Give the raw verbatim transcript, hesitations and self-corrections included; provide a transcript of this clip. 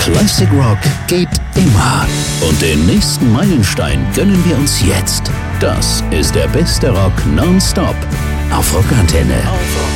Classic Rock geht immer. Und den nächsten Meilenstein gönnen wir uns jetzt. Das ist der beste Rock nonstop auf Rockantenne. Auf Rock.